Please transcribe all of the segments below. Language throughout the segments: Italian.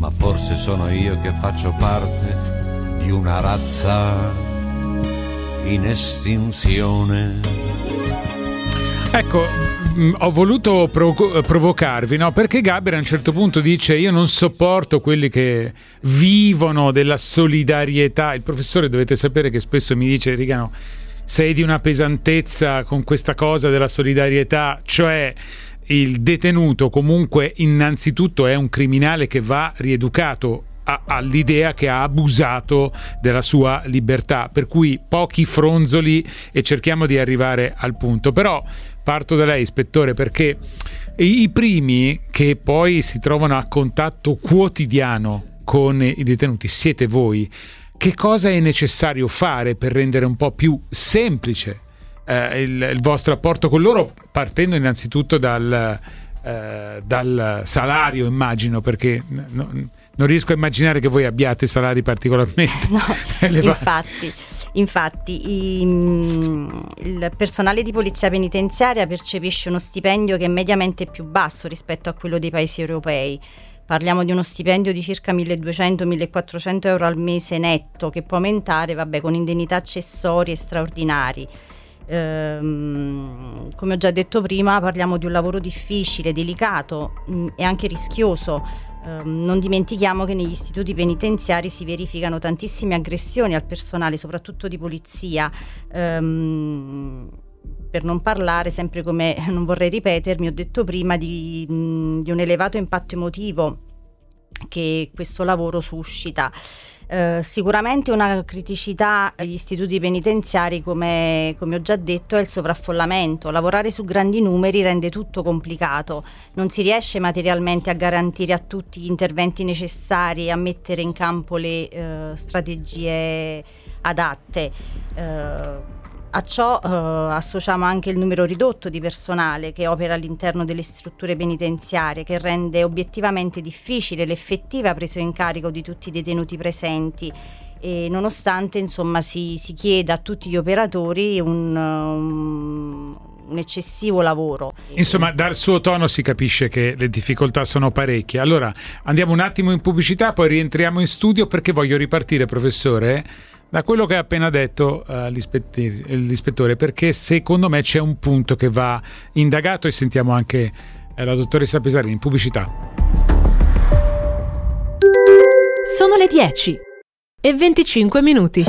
ma forse sono io che faccio parte di una razza in estinzione. Ecco, ho voluto provocarvi, no? Perché Gabriel a un certo punto dice: io non sopporto quelli che vivono della solidarietà. Il professore, dovete sapere che spesso mi dice: Rigano, sei di una pesantezza con questa cosa della solidarietà, cioè il detenuto comunque innanzitutto è un criminale che va rieducato all'idea che ha abusato della sua libertà, per cui pochi fronzoli e cerchiamo di arrivare al punto. Però parto da lei, ispettore, perché i primi che poi si trovano a contatto quotidiano con i detenuti siete voi. Che cosa è necessario fare per rendere un po' più semplice il vostro rapporto con loro, partendo innanzitutto dal salario, immagino, perché non riesco a immaginare che voi abbiate salari particolarmente elevati. Infatti il personale di polizia penitenziaria percepisce uno stipendio che è mediamente più basso rispetto a quello dei paesi europei. Parliamo di uno stipendio di circa 1.200-1.400 euro al mese netto, che può aumentare con indennità accessorie straordinari. Come ho già detto prima, parliamo di un lavoro difficile, delicato e anche rischioso. Non dimentichiamo che negli istituti penitenziari si verificano tantissime aggressioni al personale, soprattutto di polizia, per non parlare, sempre come non vorrei ripetermi, ho detto prima, di un elevato impatto emotivo che questo lavoro suscita. Sicuramente una criticità agli istituti penitenziari, come ho già detto, è il sovraffollamento. Lavorare su grandi numeri rende tutto complicato, non si riesce materialmente a garantire a tutti gli interventi necessari, a mettere in campo le strategie adatte. A ciò associamo anche il numero ridotto di personale che opera all'interno delle strutture penitenziarie, che rende obiettivamente difficile l'effettiva presa in carico di tutti i detenuti presenti, e nonostante si chieda a tutti gli operatori un eccessivo lavoro. Insomma, dal suo tono si capisce che le difficoltà sono parecchie. Allora andiamo un attimo in pubblicità, poi rientriamo in studio, perché voglio ripartire, professore, da quello che ha appena detto l'ispettore, perché secondo me c'è un punto che va indagato, e sentiamo anche la dottoressa Pesarini. In pubblicità. Sono le 10:25.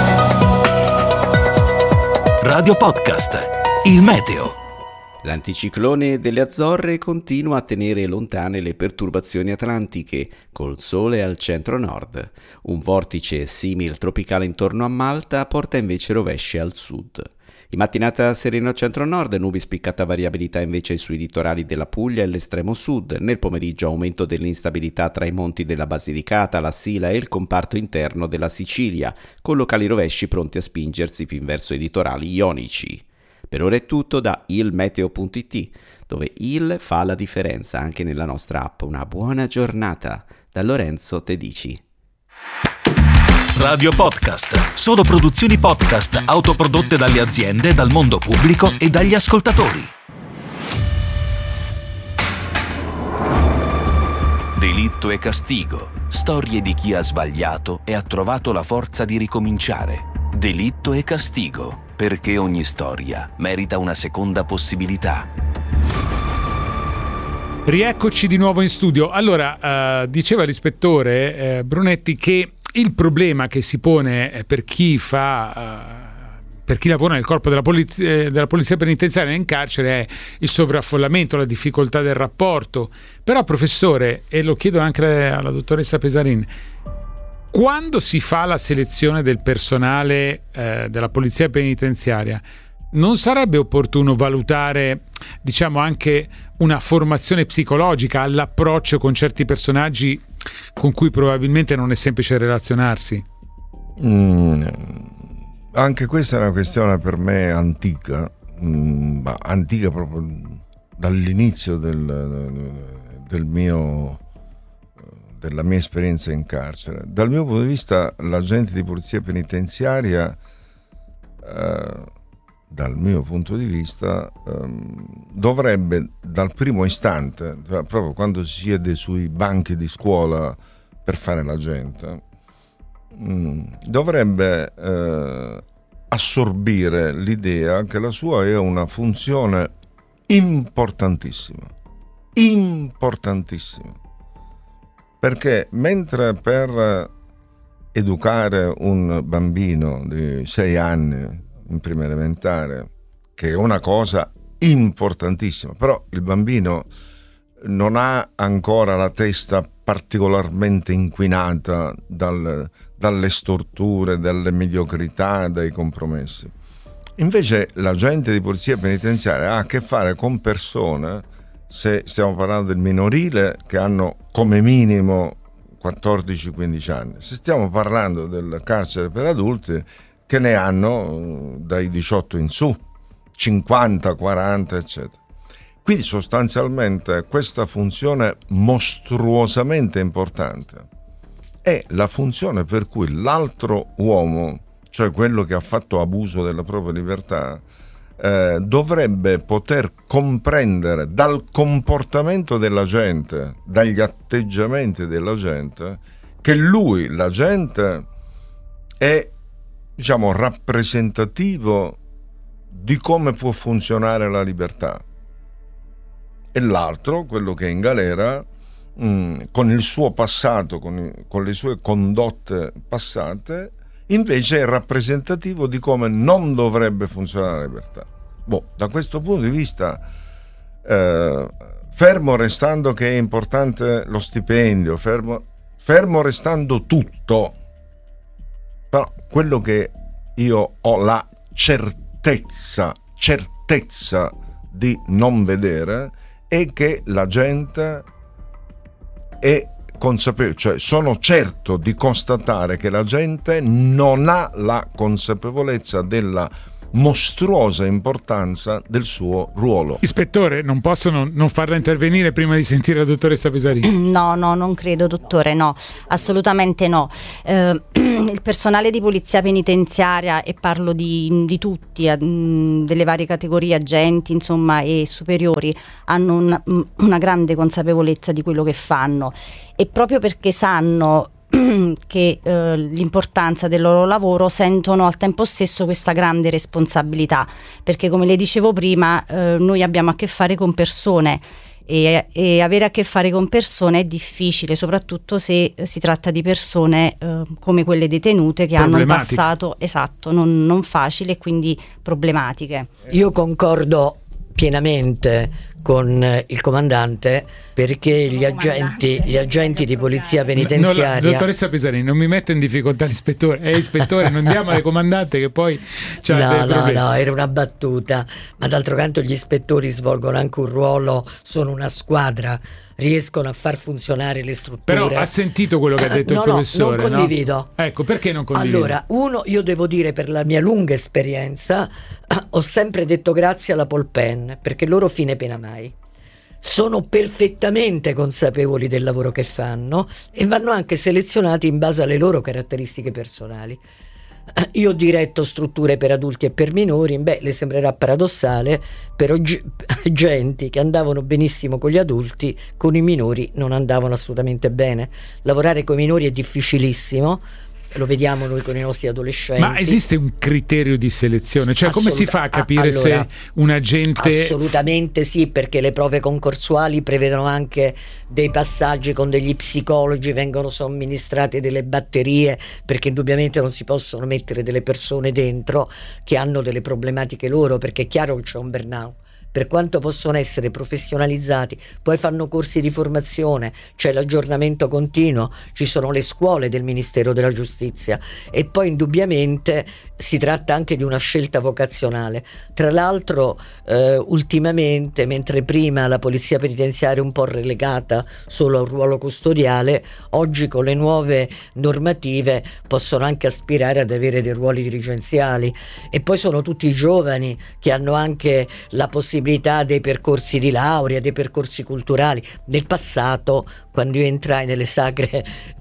Radio Podcast, il meteo. L'anticiclone delle Azzorre continua a tenere lontane le perturbazioni atlantiche, col sole al centro-nord. Un vortice simil tropicale intorno a Malta porta invece rovesci al sud. In mattinata sereno al centro-nord, nubi spiccata variabilità invece sui litorali della Puglia e l'estremo sud. Nel pomeriggio aumento dell'instabilità tra i monti della Basilicata, la Sila e il comparto interno della Sicilia, con locali rovesci pronti a spingersi fin verso i litorali ionici. Per ora è tutto da ilmeteo.it, dove il fa la differenza anche nella nostra app. Una buona giornata da Lorenzo Tedici. Radio Podcast, solo produzioni podcast autoprodotte dalle aziende, dal mondo pubblico e dagli ascoltatori. Delitto e castigo, storie di chi ha sbagliato e ha trovato la forza di ricominciare. Delitto e castigo, perché ogni storia merita una seconda possibilità. Rieccoci di nuovo in studio. Allora, diceva l'ispettore Brunetti che il problema che si pone per chi lavora nel corpo della polizia penitenziaria in carcere è il sovraffollamento, la difficoltà del rapporto. Però, professore, e lo chiedo anche alla dottoressa Pesarin, quando si fa la selezione del personale della polizia penitenziaria, non sarebbe opportuno valutare, anche una formazione psicologica all'approccio con certi personaggi con cui probabilmente non è semplice relazionarsi? Anche questa è una questione per me antica, antica proprio dall'inizio della mia esperienza in carcere. Dal mio punto di vista, l'agente di polizia penitenziaria, dal mio punto di vista, dovrebbe dal primo istante, proprio quando si siede sui banchi di scuola per fare l'agente dovrebbe assorbire l'idea che la sua è una funzione importantissima, perché mentre per educare un bambino di 6 anni in prima elementare, che è una cosa importantissima, però il bambino non ha ancora la testa particolarmente inquinata dalle storture, dalle mediocrità, dai compromessi. Invece l'agente di polizia penitenziaria ha a che fare con persone, se stiamo parlando del minorile, che hanno come minimo 14-15 anni. Se stiamo parlando del carcere per adulti, che ne hanno dai 18 in su, 50, 40, eccetera. Quindi sostanzialmente questa funzione mostruosamente importante è la funzione per cui l'altro uomo, cioè quello che ha fatto abuso della propria libertà, dovrebbe poter comprendere dal comportamento della gente, dagli atteggiamenti della gente, che lui, l'agente, è, diciamo, rappresentativo di come può funzionare la libertà, e l'altro, quello che è in galera, con il suo passato, con le sue condotte passate, invece è rappresentativo di come non dovrebbe funzionare la libertà. Da questo punto di vista, fermo restando che è importante lo stipendio, fermo restando tutto, però quello che io ho la certezza di non vedere è che la gente è consapevole, cioè sono certo di constatare che la gente non ha la consapevolezza della mostruosa importanza del suo ruolo. Ispettore, non posso non farla intervenire prima di sentire la dottoressa Pesarini. No, non credo, dottore, no, assolutamente no. Il personale di polizia penitenziaria, e parlo di tutti, delle varie categorie, agenti, insomma, e superiori, hanno una grande consapevolezza di quello che fanno, e proprio perché sanno che l'importanza del loro lavoro, sentono al tempo stesso questa grande responsabilità, perché, come le dicevo prima, noi abbiamo a che fare con persone, e avere a che fare con persone è difficile, soprattutto se si tratta di persone come quelle detenute, che hanno un passato non facile e quindi problematiche. Io concordo pienamente con il comandante, perché gli agenti di polizia penitenziaria... Dottoressa Pesarini, non mi metta in difficoltà l'ispettore, ispettore, non diamo alle comandante che poi c'ha dei problemi. No, era una battuta, ma d'altro canto gli ispettori svolgono anche un ruolo, sono una squadra, riescono a far funzionare le strutture. Però ha sentito quello che ha detto il professore? No, non condivido. Ecco, perché non condivido? Allora, io devo dire, per la mia lunga esperienza, ho sempre detto grazie alla Polpen, perché loro fine pena mai. Sono perfettamente consapevoli del lavoro che fanno e vanno anche selezionati in base alle loro caratteristiche personali. Io ho diretto strutture per adulti e per minori, le sembrerà paradossale, però agenti che andavano benissimo con gli adulti, con i minori non andavano assolutamente bene. Lavorare con i minori è difficilissimo, lo vediamo noi con i nostri adolescenti. Ma esiste un criterio di selezione? Cioè, come si fa a capire se un agente... Assolutamente sì, perché le prove concorsuali prevedono anche dei passaggi con degli psicologi, vengono somministrate delle batterie, perché indubbiamente non si possono mettere delle persone dentro che hanno delle problematiche loro, perché è chiaro che c'è un burnout. Per quanto possono essere professionalizzati, poi fanno corsi di formazione, c'è l'aggiornamento continuo, ci sono le scuole del Ministero della Giustizia, e poi indubbiamente si tratta anche di una scelta vocazionale. Tra l'altro ultimamente, mentre prima la polizia penitenziaria è un po' relegata solo a un ruolo custodiale, oggi con le nuove normative possono anche aspirare ad avere dei ruoli dirigenziali, e poi sono tutti giovani che hanno anche la possibilità dei percorsi di laurea, dei percorsi culturali. Nel passato, quando io entrai nelle sacre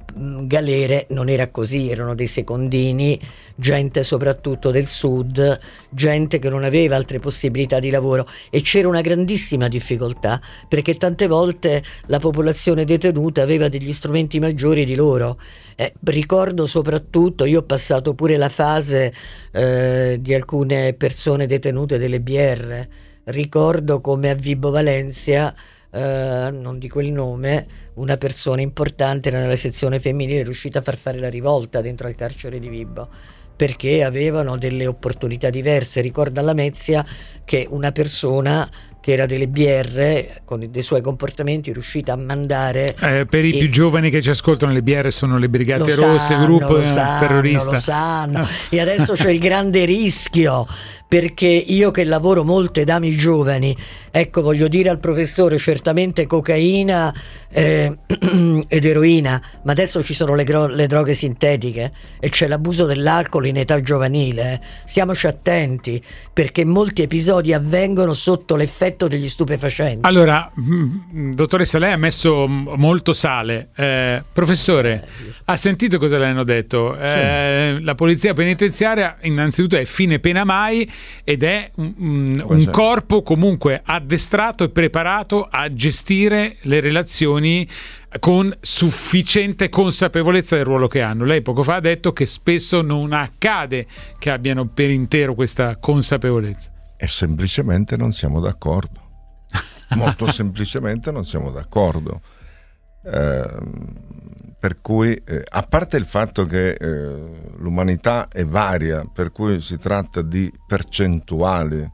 galere non era così, erano dei secondini, gente soprattutto del sud, gente che non aveva altre possibilità di lavoro, e c'era una grandissima difficoltà perché tante volte la popolazione detenuta aveva degli strumenti maggiori di loro. Ricordo soprattutto, io ho passato pure la fase di alcune persone detenute delle BR, ricordo come a Vibo Valencia, non dico il nome, una persona importante era nella sezione femminile, riuscita a far fare la rivolta dentro al carcere di Vibo perché avevano delle opportunità diverse. Ricordo a Lamezia che una persona che era delle BR con dei suoi comportamenti è riuscita a mandare per i più giovani che ci ascoltano, le BR sono le Brigate Rosse, gruppo terrorista. Lo sanno. E adesso c'è il grande rischio, perché io che lavoro molto ed amo i giovani, ecco, voglio dire al professore, certamente cocaina ed eroina, ma adesso ci sono le droghe sintetiche e c'è l'abuso dell'alcol in età giovanile. Stiamoci attenti, perché molti episodi avvengono sotto l'effetto degli stupefacenti. Allora, dottoressa, lei ha messo molto sale. Professore, ha sentito cosa le hanno detto? Sì. La polizia penitenziaria innanzitutto è fine pena mai, ed è un corpo comunque addestrato e preparato a gestire le relazioni con sufficiente consapevolezza del ruolo che hanno. Lei poco fa ha detto che spesso non accade che abbiano per intero questa consapevolezza. E semplicemente non siamo d'accordo. Molto semplicemente non siamo d'accordo. Per cui, a parte il fatto che l'umanità è varia, per cui si tratta di percentuali,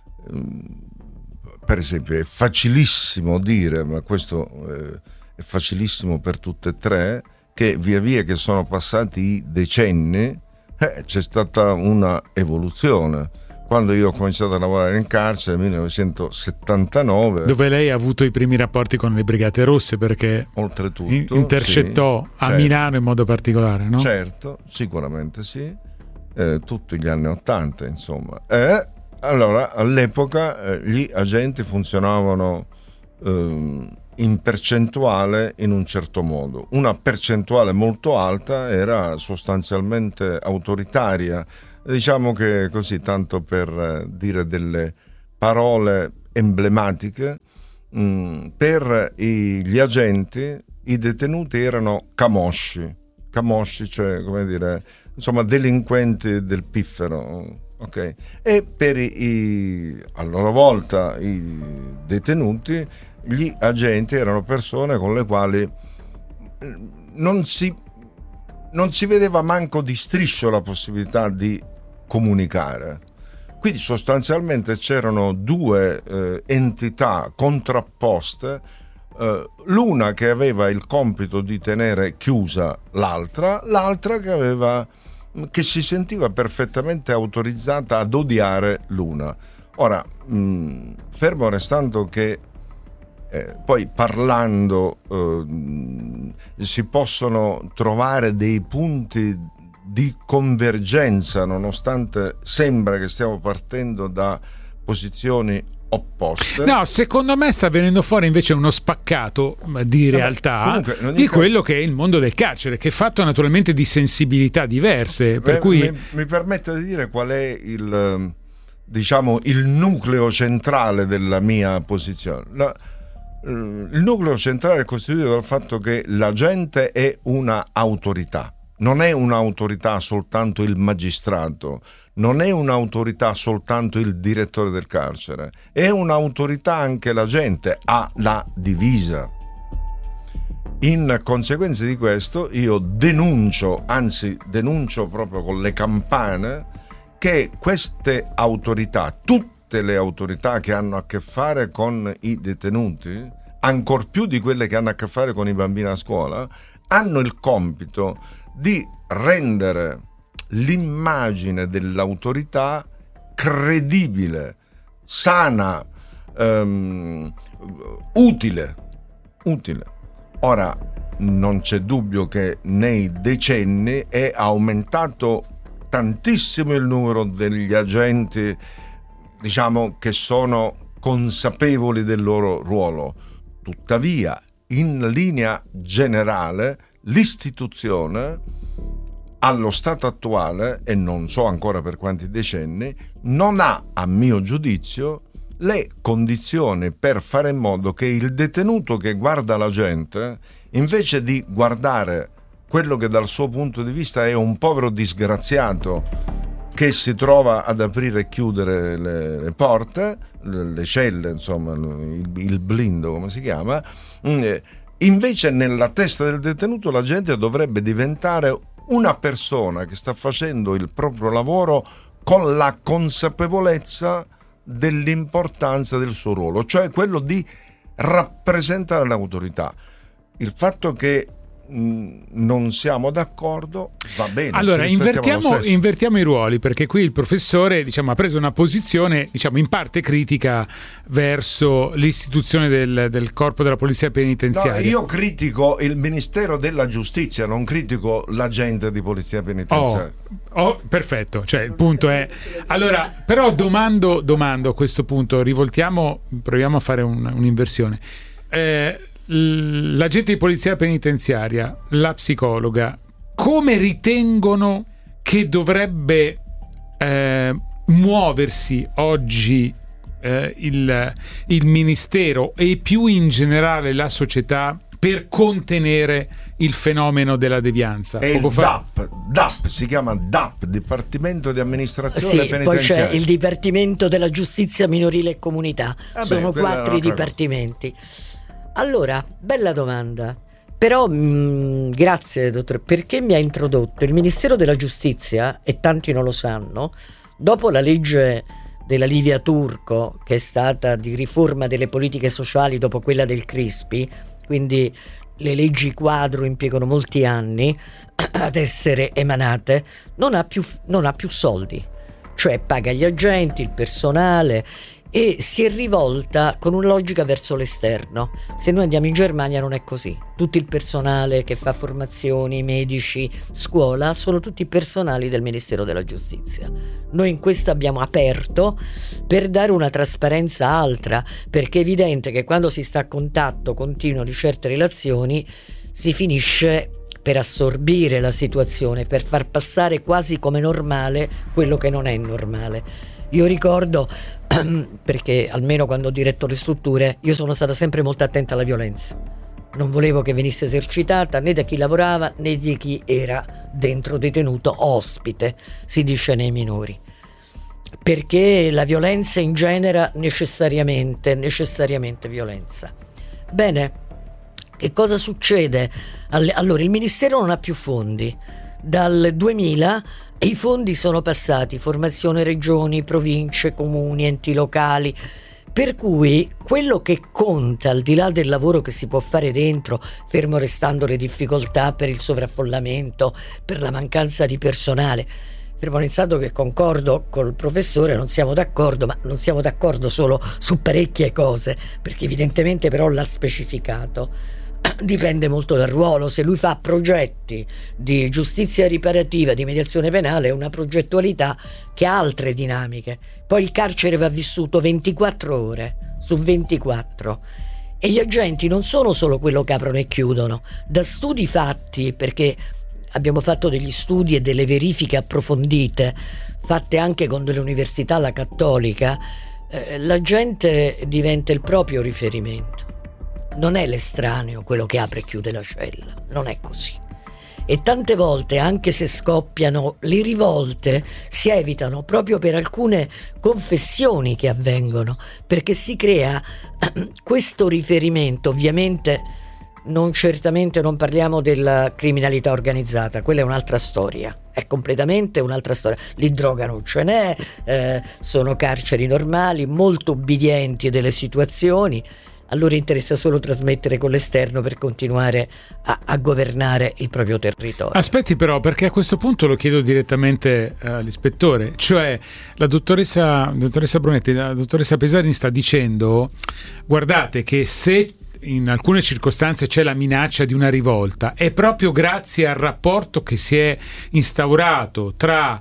per esempio è facilissimo dire, ma questo è facilissimo per tutte e tre, che via via che sono passati i decenni c'è stata una evoluzione. Quando io ho cominciato a lavorare in carcere nel 1979, dove lei ha avuto i primi rapporti con le Brigate Rosse, perché oltretutto intercettò sì, a certo, Milano in modo particolare, no? Certo, sicuramente sì, tutti gli anni '80 insomma. Allora all'epoca gli agenti funzionavano in percentuale in un certo modo. Una percentuale molto alta era sostanzialmente autoritaria. Diciamo che così, tanto per dire delle parole emblematiche, per gli agenti i detenuti erano camosci, cioè come dire, insomma delinquenti del piffero, ok? E per a loro volta i detenuti, gli agenti erano persone con le quali non si vedeva manco di striscio la possibilità di comunicare. Quindi sostanzialmente c'erano due entità contrapposte, l'una che aveva il compito di tenere chiusa l'altra che si sentiva perfettamente autorizzata ad odiare l'una. Ora, fermo restando che poi parlando si possono trovare dei punti di convergenza, nonostante sembra che stiamo partendo da posizioni opposte. No, secondo me sta venendo fuori invece uno spaccato di realtà di quello che è il mondo del carcere, che è fatto naturalmente di sensibilità diverse. Per cui mi permette di dire qual è il nucleo centrale della mia posizione. Il nucleo centrale è costituito dal fatto che la gente è una autorità. Non è un'autorità soltanto il magistrato, non è un'autorità soltanto il direttore del carcere, è un'autorità anche la gente, ha la divisa. In conseguenza di questo io denuncio proprio con le campane, che queste autorità, tutte le autorità che hanno a che fare con i detenuti, ancor più di quelle che hanno a che fare con i bambini a scuola, hanno il compito di rendere l'immagine dell'autorità credibile, sana, utile. Ora, non c'è dubbio che nei decenni è aumentato tantissimo il numero degli agenti, diciamo, che sono consapevoli del loro ruolo. Tuttavia, in linea generale l'istituzione allo stato attuale, e non so ancora per quanti decenni, non ha, a mio giudizio, le condizioni per fare in modo che il detenuto che guarda la gente, invece di guardare quello che dal suo punto di vista è un povero disgraziato che si trova ad aprire e chiudere le porte, le celle, insomma, il blindo, come si chiama, invece nella testa del detenuto la gente dovrebbe diventare una persona che sta facendo il proprio lavoro con la consapevolezza dell'importanza del suo ruolo, cioè quello di rappresentare l'autorità. Il fatto che non siamo d'accordo va bene. Allora invertiamo i ruoli, perché qui il professore, diciamo, ha preso una posizione, diciamo, in parte critica verso l'istituzione del corpo della polizia penitenziaria. No, io critico il Ministero della Giustizia, non critico l'agente di polizia penitenziaria. Perfetto, cioè il punto è, allora, però domando a questo punto, proviamo a fare un'inversione. L'agente di polizia penitenziaria, la psicologa, come ritengono che dovrebbe muoversi oggi il ministero e più in generale la società per contenere il fenomeno della devianza? E il DAP si chiama DAP, Dipartimento di Amministrazione Penitenziaria. Poi c'è il Dipartimento della Giustizia Minorile e Comunità. Sono 4 dipartimenti. Allora, bella domanda. Però grazie dottore, perché mi ha introdotto il Ministero della Giustizia, e tanti non lo sanno, dopo la legge della Livia Turco, che è stata di riforma delle politiche sociali dopo quella del Crispi, quindi le leggi quadro impiegano molti anni ad essere emanate, non ha più soldi, cioè paga gli agenti, il personale, e si è rivolta con una logica verso l'esterno. Se noi andiamo in Germania non è così. Tutto il personale che fa formazioni, medici, scuola, sono tutti personali del Ministero della Giustizia. Noi in questo abbiamo aperto per dare una trasparenza altra, perché è evidente che quando si sta a contatto continuo di certe relazioni si finisce per assorbire la situazione, per far passare quasi come normale quello che non è normale. Io ricordo, perché almeno quando ho diretto le strutture, io sono stata sempre molto attenta alla violenza. Non volevo che venisse esercitata né da chi lavorava né di chi era dentro detenuto, ospite, si dice nei minori. Perché la violenza ingenera necessariamente violenza. Bene, che cosa succede? Allora, il Ministero non ha più fondi. Dal 2000 i fondi sono passati formazione regioni, province, comuni, enti locali, per cui quello che conta, al di là del lavoro che si può fare dentro, fermo restando le difficoltà per il sovraffollamento, per la mancanza di personale, fermo restando che concordo col professore, non siamo d'accordo, ma non siamo d'accordo solo su parecchie cose, perché evidentemente però l'ha specificato. Dipende molto dal ruolo. Se lui fa progetti di giustizia riparativa, di mediazione penale, è una progettualità che ha altre dinamiche. Poi il carcere va vissuto 24 ore su 24 e gli agenti non sono solo quello che aprono e chiudono. Da studi fatti, perché abbiamo fatto degli studi e delle verifiche approfondite fatte anche con delle università, la Cattolica, la gente diventa il proprio riferimento. Non è l'estraneo quello che apre e chiude la cella, non è così. E tante volte, anche se scoppiano le rivolte, si evitano proprio per alcune confessioni che avvengono, perché si crea questo riferimento. Ovviamente certamente non parliamo della criminalità organizzata, quella è un'altra storia, è completamente un'altra storia. Lì droga non ce n'è, sono carceri normali, molto ubbidienti delle situazioni. Allora interessa solo trasmettere con l'esterno per continuare a governare il proprio territorio. Aspetti però, perché a questo punto lo chiedo direttamente all'ispettore, cioè la dottoressa Brunetti, la dottoressa Pesarini sta dicendo: guardate che se in alcune circostanze c'è la minaccia di una rivolta, è proprio grazie al rapporto che si è instaurato tra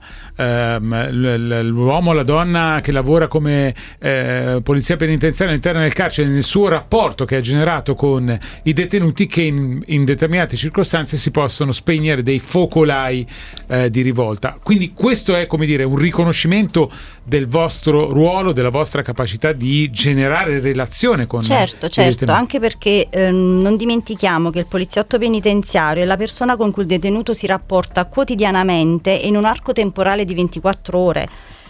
l'uomo o la donna che lavora come polizia penitenziaria all'interno del carcere, nel suo rapporto che ha generato con i detenuti, che in determinate circostanze si possono spegnere dei focolai di rivolta. Quindi questo è, come dire, un riconoscimento del vostro ruolo, della vostra capacità di generare relazione con certo, anche perché non dimentichiamo che il poliziotto penitenziario è la persona con cui il detenuto si rapporta quotidianamente in un arco temporale di 24 ore.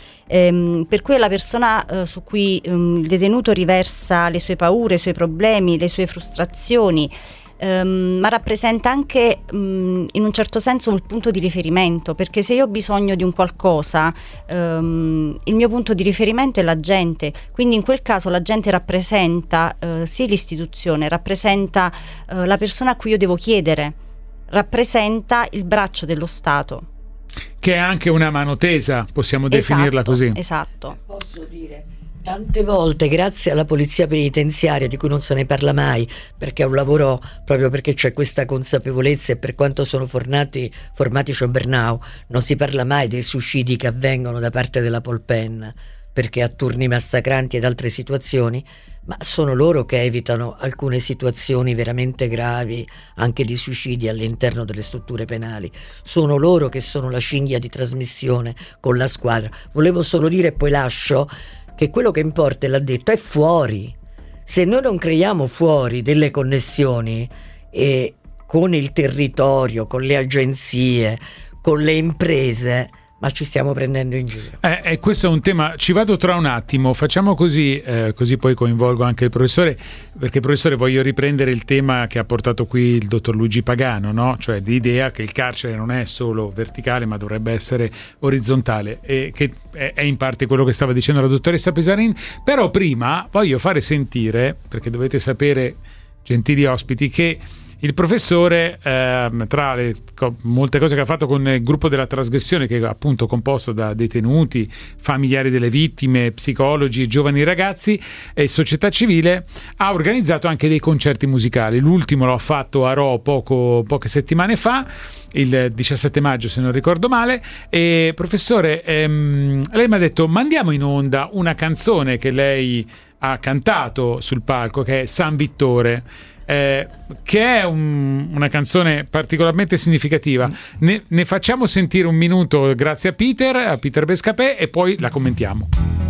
Per cui è la persona su cui il detenuto riversa le sue paure, i suoi problemi, le sue frustrazioni, ma rappresenta anche in un certo senso un punto di riferimento, perché se io ho bisogno di un qualcosa, il mio punto di riferimento è la gente, quindi in quel caso la gente rappresenta sì l'istituzione, rappresenta la persona a cui io devo chiedere, rappresenta il braccio dello Stato, che è anche una mano tesa, possiamo definirla così. Esatto. Posso dire, tante volte grazie alla polizia penitenziaria, di cui non se ne parla mai, perché è un lavoro, proprio perché c'è questa consapevolezza, e per quanto sono formati Ciobbernau, non si parla mai dei suicidi che avvengono da parte della Polpen, perché a turni massacranti ed altre situazioni, ma sono loro che evitano alcune situazioni veramente gravi, anche di suicidi all'interno delle strutture penali. Sono loro che sono la cinghia di trasmissione con la squadra. Volevo solo dire, e poi lascio, che quello che importa, e l'ha detto, è fuori. Se noi non creiamo fuori delle connessioni con il territorio, con le agenzie, con le imprese, ma ci stiamo prendendo in giro. Questo è un tema, ci vado tra un attimo, facciamo così, così poi coinvolgo anche il professore, perché professore voglio riprendere il tema che ha portato qui il dottor Luigi Pagano, no? Cioè l'idea che il carcere non è solo verticale ma dovrebbe essere orizzontale, e che è in parte quello che stava dicendo la dottoressa Pesarin. Però prima voglio fare sentire, perché dovete sapere, gentili ospiti, che il professore, tra le molte cose che ha fatto con il gruppo della trasgressione, che è appunto composto da detenuti, familiari delle vittime, psicologi, giovani ragazzi e società civile, ha organizzato anche dei concerti musicali. L'ultimo l'ho fatto a Rho poche settimane fa, il 17 maggio se non ricordo male. E professore, lei mi ha detto mandiamo in onda una canzone che lei ha cantato sul palco, che è San Vittore, che è una canzone particolarmente significativa. Ne facciamo sentire un minuto grazie a Peter Bescapè, e poi la commentiamo.